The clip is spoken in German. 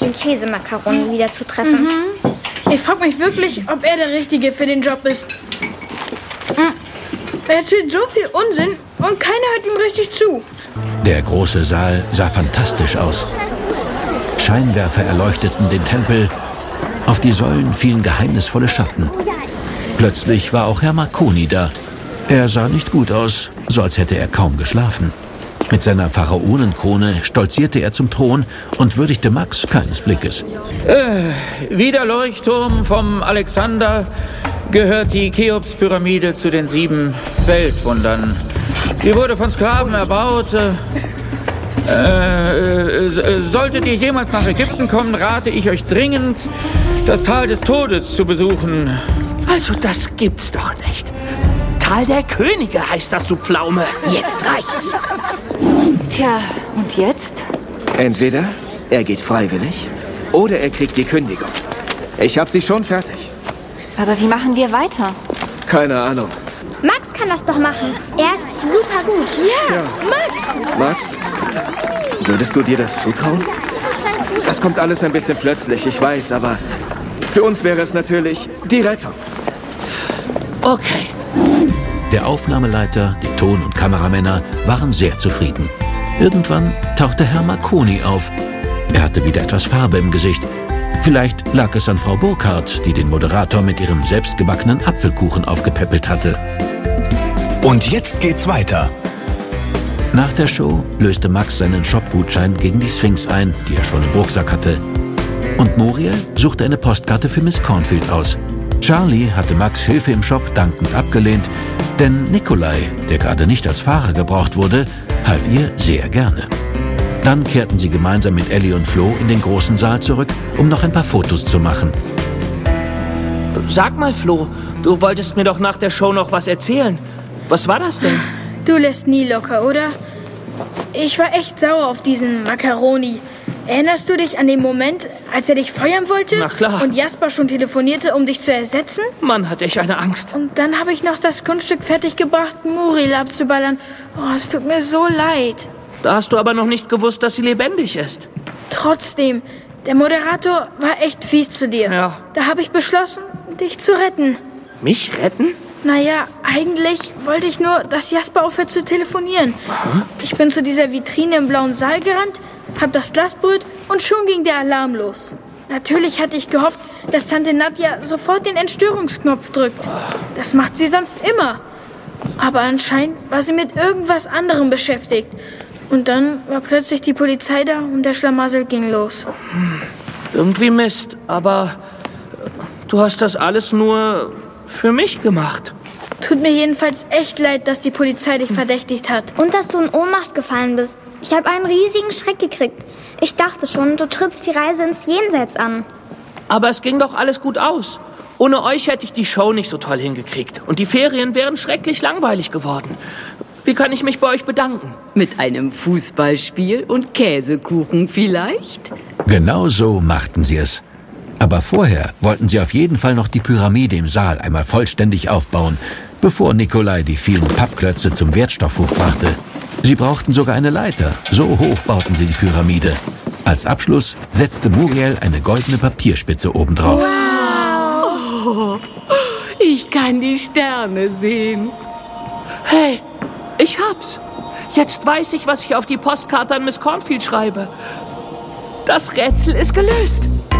King Käsemakaroni wieder zu treffen. Ich frage mich wirklich, ob er der Richtige für den Job ist. Er erzählt so viel Unsinn und keiner hört ihm richtig zu. Der große Saal sah fantastisch aus. Scheinwerfer erleuchteten den Tempel. Auf die Säulen fielen geheimnisvolle Schatten. Plötzlich war auch Herr Marconi da. Er sah nicht gut aus, so als hätte er kaum geschlafen. Mit seiner Pharaonenkrone stolzierte er zum Thron und würdigte Max keines Blickes. Wie der Leuchtturm vom Alexander gehört die Cheops-Pyramide zu den 7 Weltwundern. Sie wurde von Sklaven erbaut. Solltet ihr jemals nach Ägypten kommen, rate ich euch dringend, das Tal des Todes zu besuchen. Also das gibt's doch nicht. Tal der Könige heißt das, du Pflaume. Jetzt reicht's. Tja, und jetzt? Entweder er geht freiwillig oder er kriegt die Kündigung. Ich hab sie schon fertig. Aber wie machen wir weiter? Keine Ahnung. Max kann das doch machen. Er ist super gut. Ja, Max, würdest du dir das zutrauen? Das kommt alles ein bisschen plötzlich, ich weiß, aber für uns wäre es natürlich die Rettung. Okay. Der Aufnahmeleiter, die Ton- und Kameramänner waren sehr zufrieden. Irgendwann tauchte Herr Marconi auf. Er hatte wieder etwas Farbe im Gesicht. Vielleicht lag es an Frau Burkhardt, die den Moderator mit ihrem selbstgebackenen Apfelkuchen aufgepäppelt hatte. Und jetzt geht's weiter. Nach der Show löste Max seinen Shopgutschein gegen die Sphinx ein, die er schon im Rucksack hatte. Und Muriel suchte eine Postkarte für Miss Cornfield aus. Charlie hatte Max Hilfe im Shop dankend abgelehnt, denn Nikolai, der gerade nicht als Fahrer gebraucht wurde, half ihr sehr gerne. Dann kehrten sie gemeinsam mit Ellie und Flo in den großen Saal zurück, um noch ein paar Fotos zu machen. Sag mal, Flo, du wolltest mir doch nach der Show noch was erzählen. Was war das denn? du lässt nie locker, oder? Ich war echt sauer auf diesen Macaroni. Erinnerst du dich an den Moment, als er dich feuern wollte? Na klar. Und Jasper schon telefonierte, um dich zu ersetzen? Mann, hatte ich eine Angst. Und dann habe ich noch das Kunststück fertiggebracht, Muriel abzuballern. Oh, es tut mir so leid. Da hast du aber noch nicht gewusst, dass sie lebendig ist. Trotzdem, der Moderator war echt fies zu dir. Ja. Da habe ich beschlossen, dich zu retten. Mich retten? Naja, eigentlich wollte ich nur, dass Jasper aufhört zu telefonieren. Aha. Ich bin zu dieser Vitrine im blauen Saal gerannt, hab das Glas berührt und schon ging der Alarm los. Natürlich hatte ich gehofft, dass Tante Nadja sofort den Entstörungsknopf drückt. Das macht sie sonst immer. Aber anscheinend war sie mit irgendwas anderem beschäftigt. Und dann war plötzlich die Polizei da und der Schlamassel ging los. Irgendwie Mist, aber du hast das alles nur für mich gemacht. Tut mir jedenfalls echt leid, dass die Polizei dich verdächtigt hat. Und dass du in Ohnmacht gefallen bist. Ich habe einen riesigen Schreck gekriegt. Ich dachte schon, du trittst die Reise ins Jenseits an. Aber es ging doch alles gut aus. Ohne euch hätte ich die Show nicht so toll hingekriegt. Und die Ferien wären schrecklich langweilig geworden. Wie kann ich mich bei euch bedanken? Mit einem Fußballspiel und Käsekuchen vielleicht? Genau so machten sie es. Aber vorher wollten sie auf jeden Fall noch die Pyramide im Saal einmal vollständig aufbauen, bevor Nikolai die vielen Pappklötze zum Wertstoffhof brachte. Sie brauchten sogar eine Leiter, so hoch bauten sie die Pyramide. Als Abschluss setzte Muriel eine goldene Papierspitze obendrauf. Wow! Oh, ich kann die Sterne sehen. Hey, ich hab's. Jetzt weiß ich, was ich auf die Postkarte an Miss Cornfield schreibe. Das Rätsel ist gelöst.